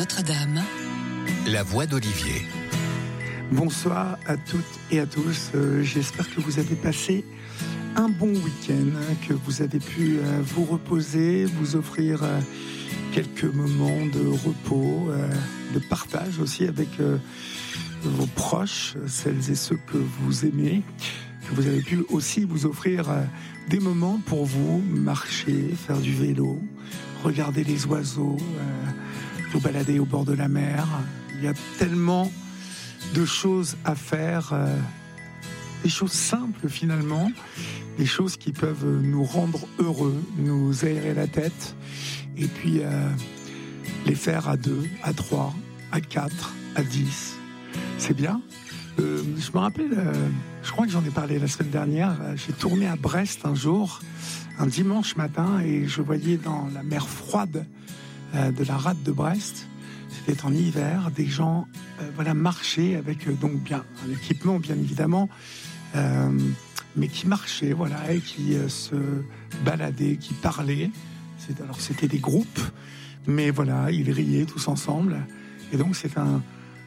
Notre-Dame. La voix d'Olivier. Bonsoir à toutes et à tous. J'espère que vous avez passé un bon week-end, que vous avez pu vous reposer, vous offrir quelques moments de repos, de partage aussi avec vos proches, celles et ceux que vous aimez, que vous avez pu aussi vous offrir des moments pour vous, marcher, faire du vélo, regarder les oiseaux, vous balader au bord de la mer. Il y a tellement de choses à faire, des choses simples finalement, des choses qui peuvent nous rendre heureux, nous aérer la tête, et puis les faire à 2, à 3, à 4, à 10. C'est bien. Je me rappelle, je crois que j'en ai parlé la semaine dernière, j'ai tourné à Brest un jour, un dimanche matin, et je voyais dans la mer froide de la rade de Brest, c'était en hiver, des gens marchaient avec donc bien un équipement bien évidemment, mais qui marchaient et qui se baladaient, qui parlaient. Alors c'était des groupes, mais ils riaient tous ensemble. Et donc c'est un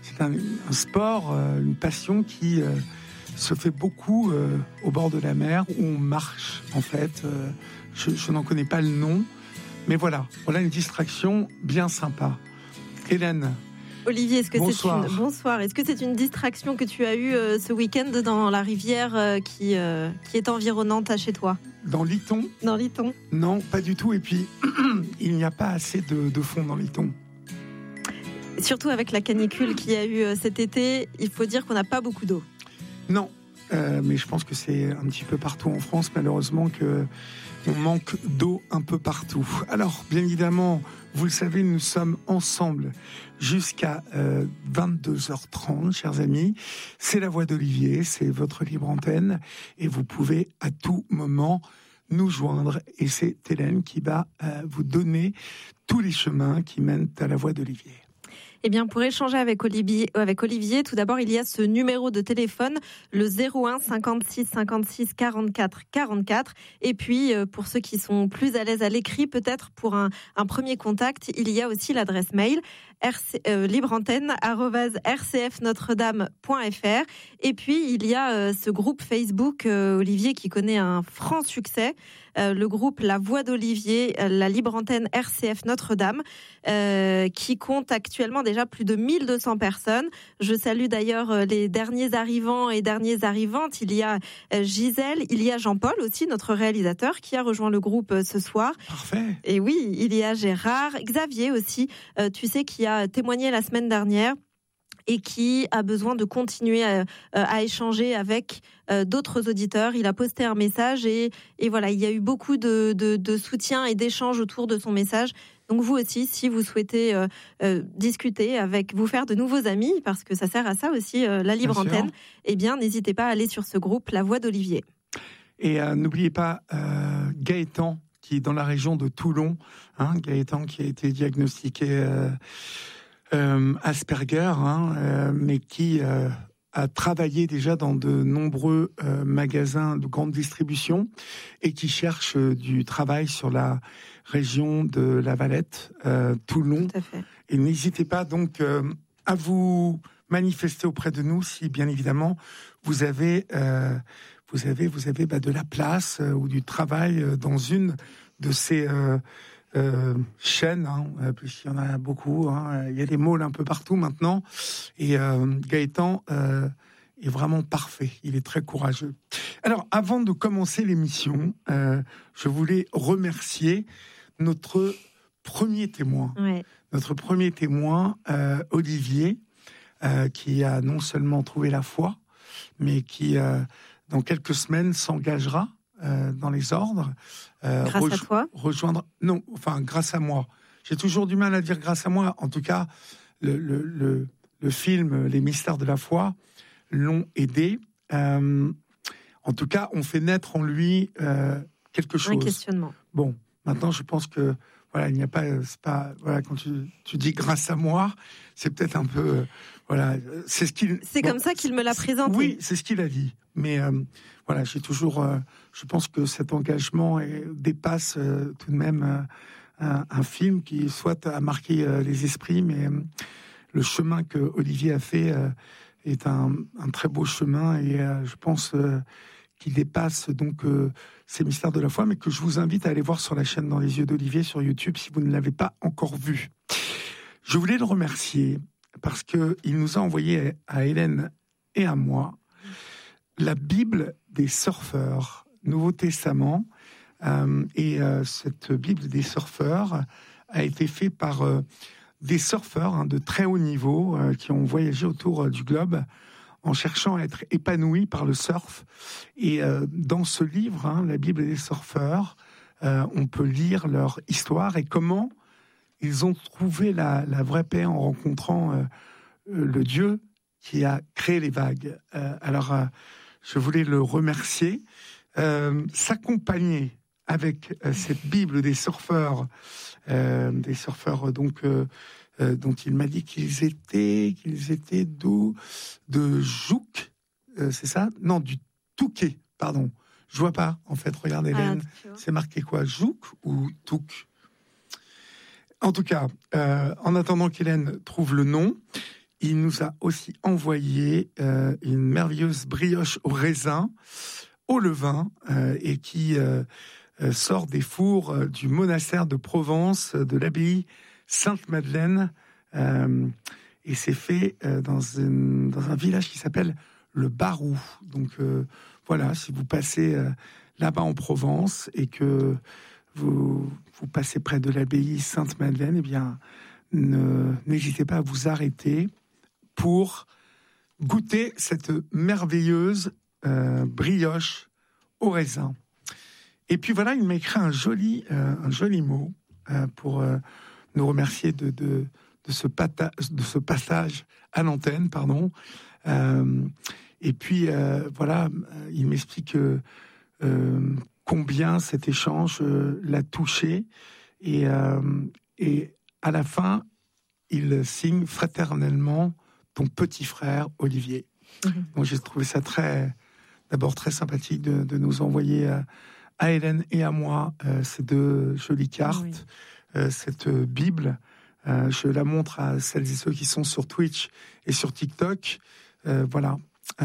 sport, une passion qui se fait beaucoup au bord de la mer, où on marche en fait. Je n'en connais pas le nom, mais voilà une distraction bien sympa. Hélène. Olivier, bonsoir. Bonsoir. Est-ce que c'est une distraction que tu as eue ce week-end dans la rivière qui est environnante à chez toi ? Dans l'Iton ? Dans l'Iton ? Non, pas du tout. Et puis, il n'y a pas assez de fond dans l'Iton. Surtout avec la canicule qu'il y a eu cet été, il faut dire qu'on n'a pas beaucoup d'eau. Non, mais je pense que c'est un petit peu partout en France, malheureusement, qu'on manque d'eau un peu partout. Alors, bien évidemment, vous le savez, nous sommes ensemble jusqu'à 22h30, chers amis. C'est la voix d'Olivier, c'est votre libre antenne, et vous pouvez à tout moment nous joindre. Et c'est Hélène qui va vous donner tous les chemins qui mènent à la voix d'Olivier. Eh bien, pour échanger avec Olivier, tout d'abord, il y a ce numéro de téléphone, le 01 56 56 44 44. Et puis, pour ceux qui sont plus à l'aise à l'écrit, peut-être pour un premier contact, il y a aussi l'adresse mail libreantenne@rcfnotredame.fr. Et puis, il y a ce groupe Facebook, Olivier, qui connaît un franc succès. Le groupe La Voix d'Olivier, la libre antenne RCF Notre-Dame, qui compte actuellement déjà plus de 1200 personnes. Je salue d'ailleurs les derniers arrivants et dernières arrivantes. Il y a Gisèle, il y a Jean-Paul aussi, notre réalisateur, qui a rejoint le groupe ce soir. Parfait. Et oui, il y a Gérard, Xavier aussi, tu sais, qui a témoigné la semaine dernière et qui a besoin de continuer à échanger avec d'autres auditeurs. Il a posté un message et voilà, il y a eu beaucoup de soutien et d'échanges autour de son message. Donc vous aussi, si vous souhaitez discuter vous faire de nouveaux amis, parce que ça sert à ça aussi, la libre antenne, eh bien n'hésitez pas à aller sur ce groupe La Voix d'Olivier. Et n'oubliez pas Gaëtan, qui est dans la région de Toulon, Gaëtan qui a été diagnostiqué Asperger, mais qui a travaillé déjà dans de nombreux magasins de grande distribution et qui cherche du travail sur la région de La Valette, Toulon. Tout à fait. Et n'hésitez pas donc à vous manifester auprès de nous si, bien évidemment, vous avez de la place ou du travail dans une de ces chaînes, puisqu'il y en a beaucoup, il y a des malls un peu partout maintenant, et Gaëtan est vraiment parfait, il est très courageux. Alors, avant de commencer l'émission, je voulais remercier notre premier témoin, Olivier, qui a non seulement trouvé la foi, mais qui, dans quelques semaines, s'engagera dans les ordres. Grâce à toi ? Grâce à moi. J'ai toujours du mal à dire grâce à moi. En tout cas, le film Les Mystères de la foi l'ont aidé. En tout cas, on fait naître en lui quelque chose. Un questionnement. Bon, maintenant, je pense que il n'y a pas, c'est pas, quand tu dis grâce à moi, c'est peut-être un peu, c'est ce qu'il. C'est comme ça qu'il me l'a présenté. Oui, c'est ce qu'il a dit. Mais j'ai toujours, je pense que cet engagement dépasse tout de même un film qui soit a marqué les esprits, mais le chemin que Olivier a fait est un très beau chemin, et je pense qu'il dépasse donc ces mystères de la foi, mais que je vous invite à aller voir sur la chaîne Dans les yeux d'Olivier sur YouTube si vous ne l'avez pas encore vu. Je voulais le remercier parce qu'il nous a envoyé à Hélène et à moi la Bible des surfeurs, Nouveau Testament, et cette Bible des surfeurs a été faite par des surfeurs de très haut niveau qui ont voyagé autour du globe en cherchant à être épanouis par le surf. Et dans ce livre, la Bible des surfeurs, on peut lire leur histoire et comment ils ont trouvé la vraie paix en rencontrant le Dieu qui a créé les vagues. Alors, je voulais le remercier. S'accompagner avec cette Bible des surfeurs donc dont il m'a dit qu'ils étaient d'où? De Jouk, c'est ça? Non, du Touquet, pardon. Je vois pas, en fait, regarde Hélène, c'est marqué quoi? Jouk ou Touk? En tout cas, en attendant qu'Hélène trouve le nom, il nous a aussi envoyé une merveilleuse brioche au raisin, au levain, et qui sort des fours du monastère de Provence, de l'abbaye Sainte-Madeleine, et c'est fait dans un village qui s'appelle le Barou. Donc voilà, si vous passez là-bas en Provence et que vous passez près de l'abbaye Sainte-Madeleine, eh bien, n'hésitez pas à vous arrêter pour goûter cette merveilleuse brioche au raisin. Et puis voilà, il m'a écrit un joli mot pour nous remercier de ce passage à l'antenne, pardon. Et puis voilà, il m'explique combien cet échange l'a touché, et à la fin, il signe fraternellement ton petit frère Olivier. Donc j'ai trouvé ça d'abord très sympathique de nous envoyer à Hélène et à moi ces deux jolies cartes, cette Bible. Je la montre à celles et ceux qui sont sur Twitch et sur TikTok. Voilà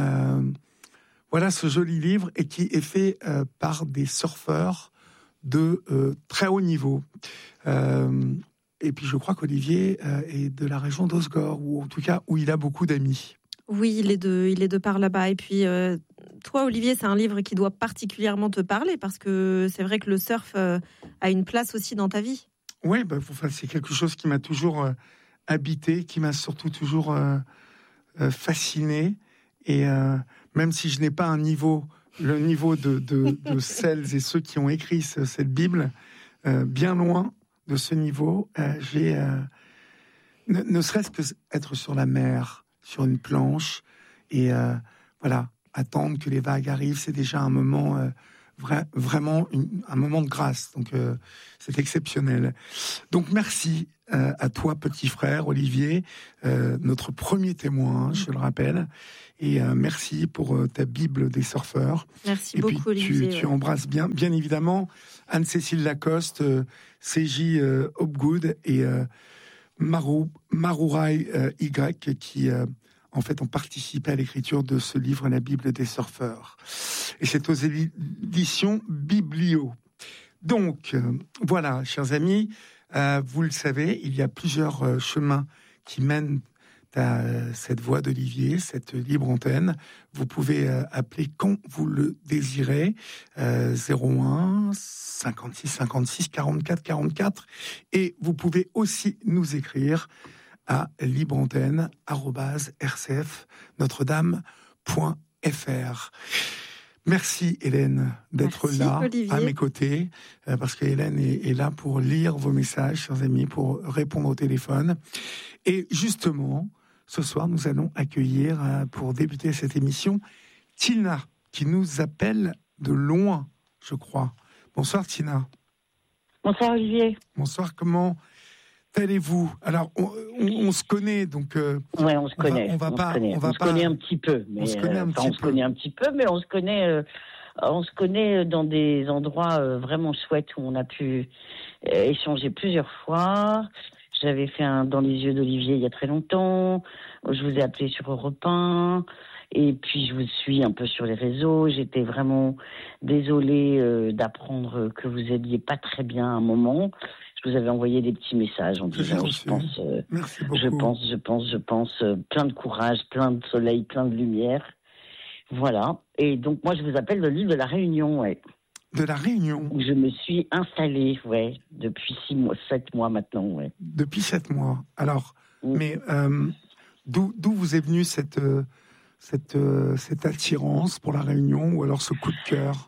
ce joli livre, et qui est fait par des surfeurs de très haut niveau. Et puis je crois qu'Olivier est de la région d'Osgore, ou en tout cas où il a beaucoup d'amis. Oui, il est de par là-bas. Et puis toi, Olivier, c'est un livre qui doit particulièrement te parler, parce que c'est vrai que le surf a une place aussi dans ta vie. Oui, c'est quelque chose qui m'a toujours habité, qui m'a surtout toujours fasciné. Et même si je n'ai pas le niveau de celles et ceux qui ont écrit cette Bible, bien loin de ce niveau, j'ai ne serait-ce que être sur la mer, sur une planche, et voilà, attendre que les vagues arrivent, c'est déjà un moment vraiment un moment de grâce. Donc c'est exceptionnel. Donc merci à toi, petit frère Olivier, notre premier témoin, je le rappelle, et merci pour ta Bible des surfeurs. Merci et beaucoup, puis, Olivier. Tu embrasses bien évidemment Anne-Cécile Lacoste, CJ Hopgood et Marourai Y, qui en fait ont participé à l'écriture de ce livre, la Bible des surfeurs. Et c'est aux éditions Biblio. Donc, voilà, chers amis, vous le savez, il y a plusieurs chemins qui mènent à cette voix d'Olivier, cette libre antenne. Vous pouvez appeler quand vous le désirez, 01 56 56 44 44, et vous pouvez aussi nous écrire à libreantenne@rcfnotredame.fr. Merci Hélène d'être là, Olivier, à mes côtés, parce que Hélène est là pour lire vos messages, chers amis, pour répondre au téléphone. Et justement, ce soir, nous allons accueillir, pour débuter cette émission, Tina, qui nous appelle de loin, je crois. Bonsoir Tina. Bonsoir Olivier. Bonsoir, comment allez-vous? Alors, on se connaît, donc... Oui, on se connaît. On se connaît un petit peu. Mais, on se connaît un petit peu, mais on se connaît On se connaît dans des endroits vraiment chouettes où on a pu échanger plusieurs fois. J'avais fait un Dans les yeux d'Olivier il y a très longtemps. Je vous ai appelé sur Europe 1. Et puis, je vous suis un peu sur les réseaux. J'étais vraiment désolée d'apprendre que vous n'alliez pas très bien à un moment. Je vous avais envoyé des petits messages en disant, Merci beaucoup. je pense, plein de courage, plein de soleil, plein de lumière. Voilà. Et donc, moi, je vous appelle de l'île de la Réunion, ouais. De la Réunion. Où je me suis installée, ouais, depuis 7 mois maintenant, ouais. Depuis 7 mois. Alors, mais d'où vous est venue cette attirance pour la Réunion, ou alors ce coup de cœur?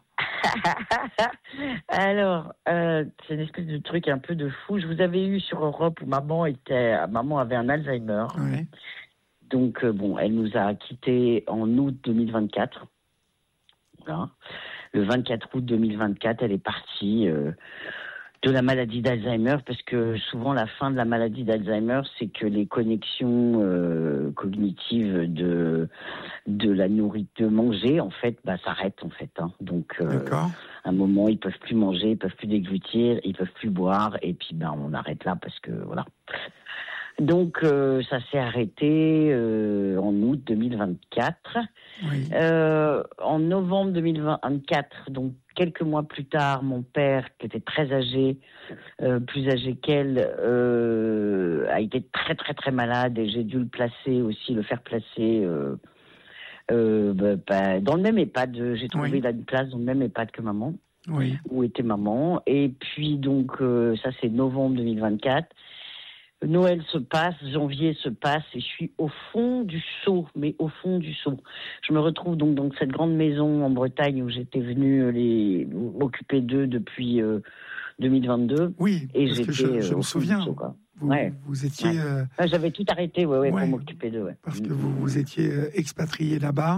Alors, c'est une espèce de truc un peu de fou. Je vous avais eu sur Europe où maman avait un Alzheimer. Ouais. Donc, elle nous a quittés en août 2024. Voilà. Le 24 août 2024, elle est partie de la maladie d'Alzheimer, parce que souvent la fin de la maladie d'Alzheimer, c'est que les connexions cognitives de la nourriture, de manger, en fait, s'arrêtent, en fait. Hein. Donc, à un moment, ils peuvent plus manger, ils peuvent plus déglutir, ils peuvent plus boire, et puis on arrête là, parce que voilà. Donc, ça s'est arrêté en août 2024. Oui. En novembre 2024, donc quelques mois plus tard, mon père, qui était très âgé, plus âgé qu'elle, a été très très très malade, et j'ai dû le faire placer dans le même EHPAD. J'ai trouvé une place dans le même EHPAD que maman, où était maman. Et puis donc, ça c'est novembre 2024. Noël se passe, janvier se passe, et je suis au fond du seau, mais au fond du seau. Je me retrouve donc dans cette grande maison en Bretagne où j'étais venue m'occuper d'eux depuis 2022. Oui, et parce que je me souviens. Seau, quoi. Vous étiez... J'avais tout arrêté pour m'occuper d'eux. Ouais. Parce que vous étiez expatrié là-bas.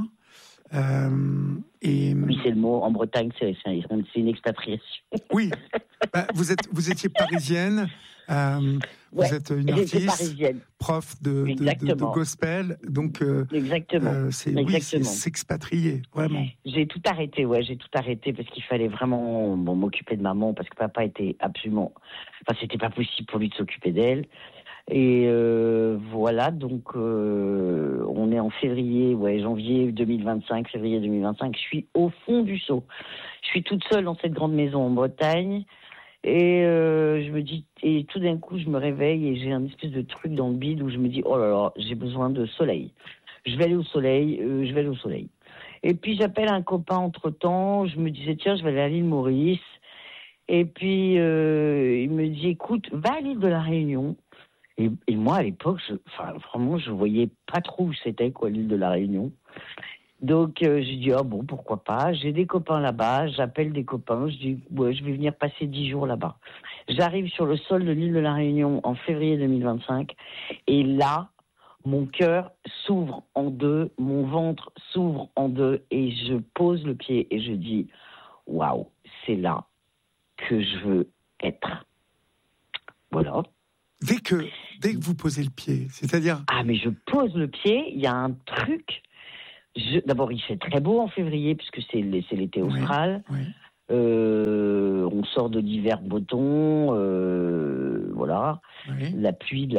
Oui, c'est le mot. En Bretagne, c'est une expatriation. Oui, vous étiez parisienne. Vous êtes une artiste, prof de gospel, donc c'est s'expatrier, vraiment. J'ai tout arrêté, parce qu'il fallait vraiment m'occuper de maman, parce que papa était c'était pas possible pour lui de s'occuper d'elle. Et voilà, donc on est en janvier 2025, février 2025, je suis au fond du seau. Je suis toute seule dans cette grande maison en Bretagne, et je me dis, et tout d'un coup je me réveille et j'ai un espèce de truc dans le bide où je me dis, oh là là, j'ai besoin de soleil. Je vais aller au soleil. Et puis j'appelle un copain entre-temps, je me disais, tiens, je vais aller à l'île Maurice. Et puis il me dit, écoute, va à l'île de la Réunion. Et moi, à l'époque, vraiment, je voyais pas trop où c'était, l'île de la Réunion. Donc, j'ai dit, pourquoi pas. J'ai des copains là-bas, j'appelle des copains, je dis, je vais venir passer 10 jours là-bas. J'arrive sur le sol de l'île de la Réunion en février 2025, et là, mon cœur s'ouvre en deux, mon ventre s'ouvre en deux, et je pose le pied et je dis, waouh, c'est là que je veux être. Voilà. Dès que vous posez le pied, c'est-à-dire... Ah, mais je pose le pied, il y a un truc... D'abord, il fait très beau en février, puisque c'est l'été austral. Oui. On sort de l'hiver breton, voilà. Oui. La pluie.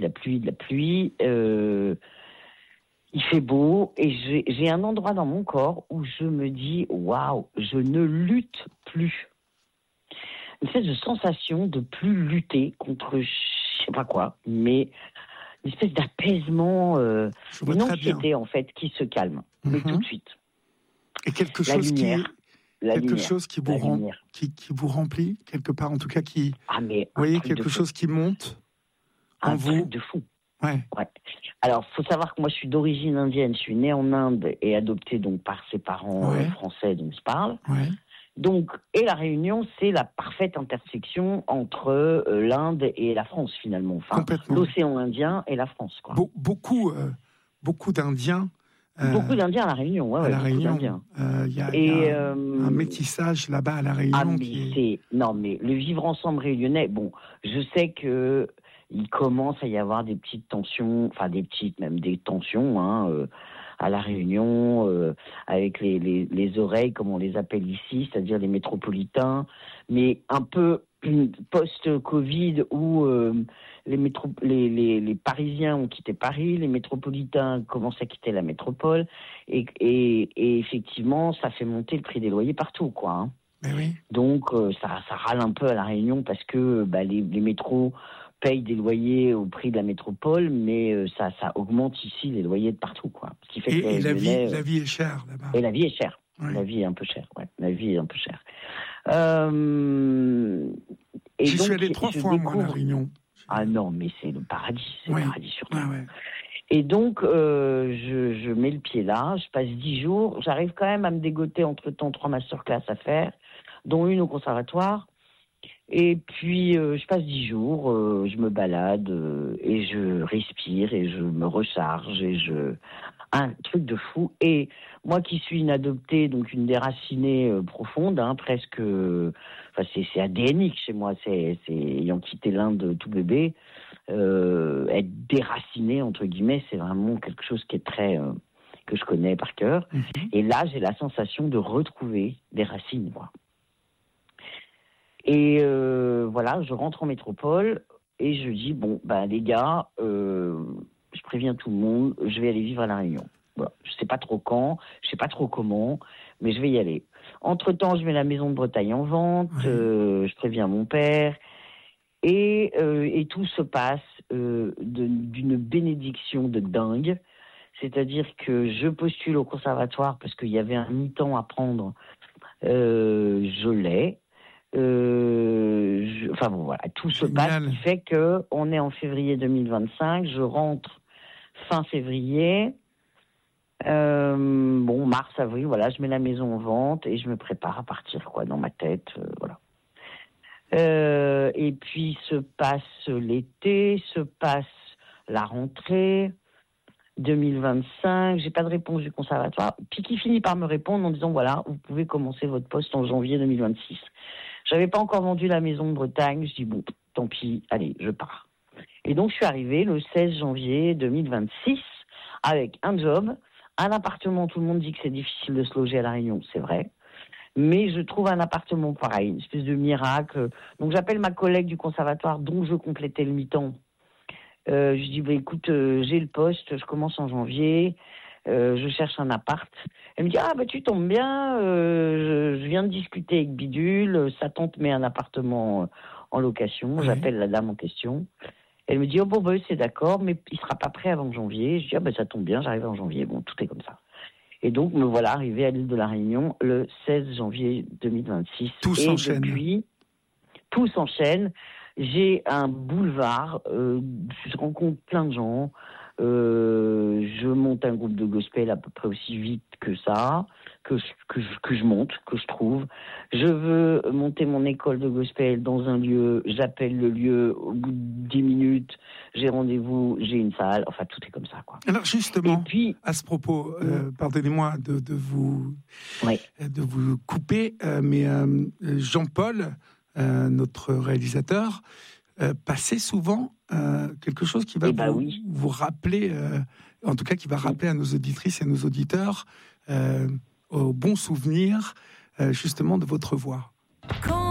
Il fait beau, et j'ai un endroit dans mon corps où je me dis, waouh, je ne lutte plus. Une espèce de sensation de plus lutter contre je sais pas quoi, mais une espèce d'apaisement, une anxiété en fait qui se calme, mais tout de suite. Et quelque chose qui vous remplit quelque part, en tout cas qui, vous voyez, quelque chose qui monte en vous. Un truc de fou. Ouais. Alors, faut savoir que moi, je suis d'origine indienne, je suis née en Inde et adoptée donc par ses parents français dont je parle. Ouais. Donc, et la Réunion, c'est la parfaite intersection entre l'Inde et la France, finalement. Enfin, l'océan Indien et la France, quoi. Beaucoup d'Indiens. Beaucoup d'Indiens à la Réunion, à la Réunion. Il y a un métissage là-bas à la Réunion. Mais le vivre ensemble réunionnais, je sais que il commence à y avoir des petites tensions, des tensions, à La Réunion, avec les oreilles, comme on les appelle ici, c'est-à-dire les métropolitains, mais un peu post-Covid où les Parisiens ont quitté Paris, les métropolitains commencent à quitter la métropole, et effectivement, ça fait monter le prix des loyers partout, quoi. Hein. Mais oui. Donc, ça râle un peu à La Réunion parce que les métros payent des loyers au prix de la métropole, mais ça augmente ici les loyers de partout, quoi. Ce qui fait Et la vie est chère là-bas. Et la vie est chère. Oui. La vie est un peu chère, ouais. La vie est un peu chère. J'y suis allé 3 fois, moi, à La Réunion. Ah non, mais c'est le paradis. C'est le paradis surtout. Ouais. Et donc, je mets le pied là, je passe 10 jours. J'arrive quand même à me dégoter entre-temps 3 masterclass à faire, dont une au conservatoire. Et puis, je passe 10 jours, je me balade et je respire et je me recharge et un truc de fou. Et moi qui suis une adoptée, donc une déracinée profonde, hein, presque... Enfin, c'est ADNique chez moi, c'est ayant quitté l'Inde tout bébé, être déraciné, entre guillemets, c'est vraiment quelque chose qui est très... que je connais par cœur. Mm-hmm. Et là, j'ai la sensation de retrouver des racines, moi. Et voilà, je rentre en métropole et je dis, les gars, je préviens tout le monde, je vais aller vivre à La Réunion. Voilà. Je ne sais pas trop quand, je ne sais pas trop comment, mais je vais y aller. Entre-temps, je mets la maison de Bretagne en vente, je préviens mon père, et tout se passe d'une bénédiction de dingue. C'est-à-dire que je postule au conservatoire parce qu'il y avait un mi-temps à prendre, je l'ai. Voilà, tout se passe, ce qui fait qu'on est en février 2025, je rentre fin février, mars, avril, voilà, je mets la maison en vente et je me prépare à partir, quoi, dans ma tête, voilà. Et puis se passe l'été, se passe la rentrée 2025, j'ai pas de réponse du conservatoire, puis qui finit par me répondre en disant, voilà, vous pouvez commencer votre poste en janvier 2026. J'avais pas encore vendu la maison de Bretagne, je dis tant pis, allez, je pars. Et donc je suis arrivée le 16 janvier 2026 avec un job, un appartement. Tout le monde dit que c'est difficile de se loger à La Réunion, c'est vrai. Mais je trouve un appartement pareil, une espèce de miracle. Donc j'appelle ma collègue du conservatoire dont je complétais le mi-temps. Je dis, écoute, j'ai le poste, je commence en janvier. Je cherche un appart. Elle me dit, tu tombes bien, je viens de discuter avec Bidule, sa tante met un appartement en location, j'appelle la dame en question. Elle me dit, c'est d'accord, mais il sera pas prêt avant janvier. Je dis, ça tombe bien, j'arrive en janvier, tout est comme ça. Et donc, me voilà arrivé à l'île de La Réunion le 16 janvier 2026. Tout s'enchaîne. Depuis, tout s'enchaîne. J'ai un boulevard, je rencontre plein de gens, je monte un groupe de gospel à peu près aussi vite que ça, que je trouve. Je veux monter mon école de gospel dans un lieu, j'appelle le lieu, au bout de 10 minutes, j'ai rendez-vous, j'ai une salle, enfin tout est comme ça, quoi. Alors justement, à ce propos, pardonnez-moi de vous couper, mais Jean-Paul, notre réalisateur, passait souvent quelque chose qui va vous rappeler, en tout cas qui va rappeler à nos auditrices et nos auditeurs au bon souvenir justement de votre voix.